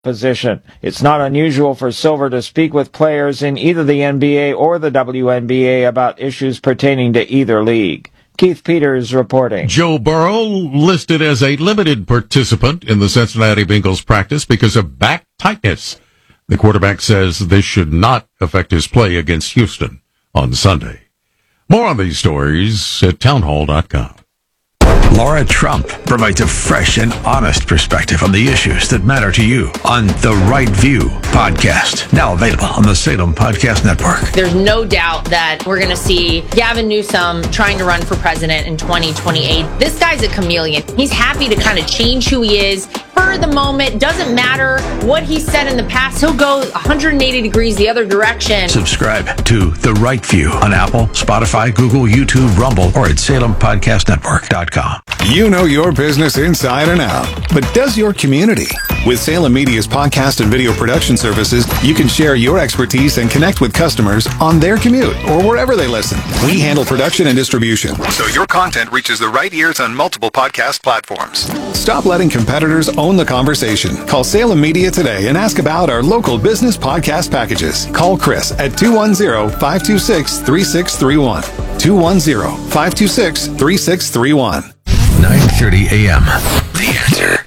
position. It's not unusual for Silver to speak with players in either the NBA or the WNBA about issues pertaining to either league. Keith Peters reporting. Joe Burrow listed as a limited participant in the Cincinnati Bengals practice because of back tightness. The quarterback says this should not affect his play against Houston on Sunday. More on these stories at townhall.com. Laura Trump provides a fresh and honest perspective on the issues that matter to you on The Right View podcast, now available on the Salem Podcast Network. There's no doubt that we're going to see Gavin Newsom trying to run for president in 2028. This guy's a chameleon. He's happy to kind of change who he is for the moment. Doesn't matter what he said in the past. He'll go 180 degrees the other direction. Subscribe to The Right View on Apple, Spotify, Google, YouTube, Rumble, or at SalemPodcastNetwork.com. You know your business inside and out, but does your community? With Salem Media's podcast and video production services, you can share your expertise and connect with customers on their commute or wherever they listen. We handle production and distribution, so your content reaches the right ears on multiple podcast platforms. Stop letting competitors own the conversation. Call Salem Media today and ask about our local business podcast packages. Call Chris at 210-526-3631. 210-526-3631. 9:30 a.m. The Answer.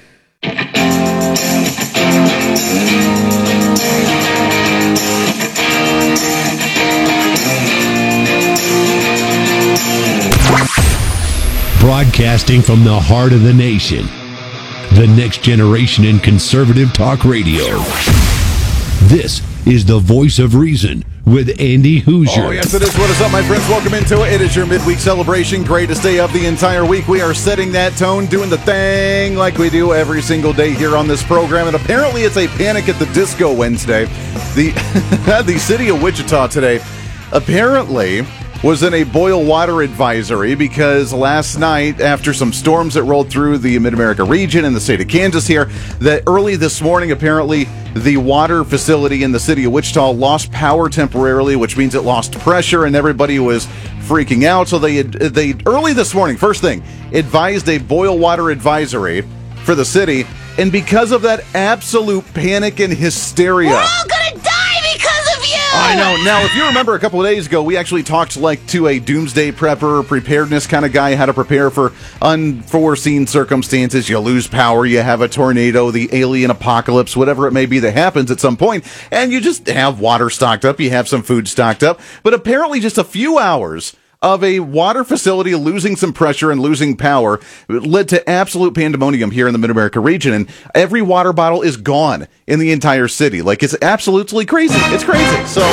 Broadcasting from the heart of the nation. The next generation in conservative talk radio. This is the Voice of Reason with Andy Hoosier. Oh, yes, it is. What is up, my friends? Welcome into it. It is your midweek celebration. Greatest day of the entire week. We are setting that tone, doing the thing like we do every single day here on this program. And apparently it's a Panic at the Disco Wednesday. The city of Wichita today apparently was in a boil water advisory because last night, after some storms that rolled through the Mid-America region and the state of Kansas here, that early this morning, apparently, the water facility in the city of Wichita lost power temporarily, which means it lost pressure, and everybody was freaking out. So they early this morning, first thing, advised a boil water advisory for the city, and because of that absolute panic and hysteria, we're all gonna die because of you! I know. Now, if you remember a couple of days ago, we actually talked to a doomsday prepper, preparedness kind of guy, how to prepare for unforeseen circumstances. You lose power, you have a tornado, the alien apocalypse, whatever it may be that happens at some point, and you just have water stocked up, you have some food stocked up. But apparently just a few hours of a water facility losing some pressure and losing power led to absolute pandemonium here in the Mid-America region, and every water bottle is gone in the entire city. Like, it's absolutely crazy. It's crazy. So,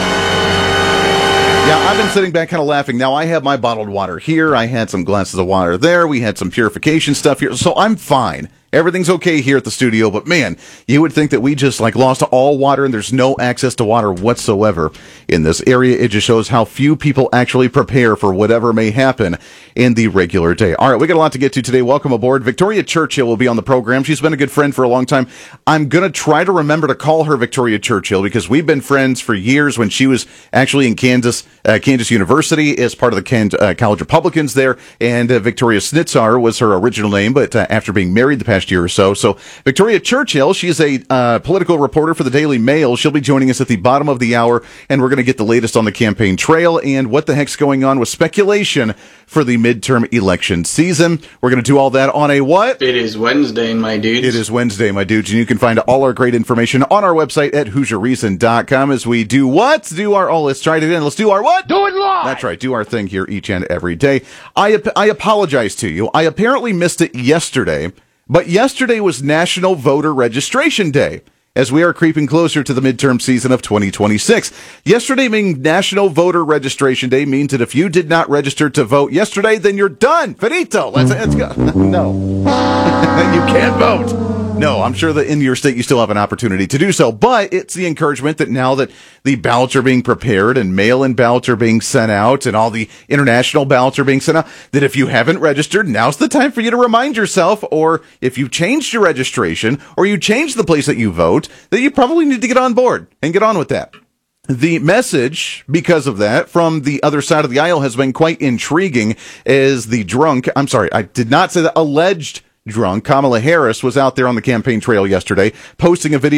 yeah, I've been sitting back kind of laughing. Now, I have my bottled water here. I had some glasses of water there. We had some purification stuff here. So I'm fine. Everything's okay here at the studio, but man, you would think that we just lost all water and there's no access to water whatsoever in this area. It just shows how few people actually prepare for whatever may happen in the regular day. All right, we got a lot to get to today. Welcome aboard. Victoria Churchill will be on the program. She's been a good friend for a long time. I'm going to try to remember to call her Victoria Churchill because we've been friends for years when she was actually in Kansas University as part of the College Republicans there, and Victoria Snitzar was her original name, but after being married the past year or so. So Victoria Churchill, she's a political reporter for the Daily Mail. She'll be joining us at the bottom of the hour, and we're going to get the latest on the campaign trail and what the heck's going on with speculation for the midterm election season. We're going to do all that on a what? It is Wednesday, my dudes. It is Wednesday, my dudes, and you can find all our great information on our website at HoosierReason.com as we do what? Do our, let's try it again. Let's do our what? Do it live! That's right. Do our thing here each and every day. I apologize to you. I apparently missed it yesterday. But yesterday was National Voter Registration Day, as we are creeping closer to the midterm season of 2026. Yesterday being National Voter Registration Day means that if you did not register to vote yesterday, then you're done. Finito. Let's go. No. You can't vote. No, I'm sure that in your state you still have an opportunity to do so, but it's the encouragement that now that the ballots are being prepared and mail-in ballots are being sent out and all the international ballots are being sent out, that if you haven't registered, now's the time for you to remind yourself, or if you changed your registration or you changed the place that you vote, that you probably need to get on board and get on with that. The message, because of that, from the other side of the aisle has been quite intriguing as I did not say the alleged drunk. Kamala Harris was out there on the campaign trail yesterday, posting a video